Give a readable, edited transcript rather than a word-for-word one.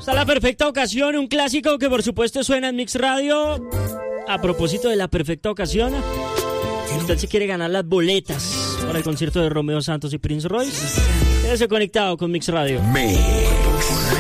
Está La Perfecta Ocasión, un clásico que por supuesto suena en Mix Radio. A propósito de La Perfecta Ocasión, si usted se quiere ganar las boletas para el concierto de Romeo Santos y Prince Royce, quédese conectado con Mix Radio.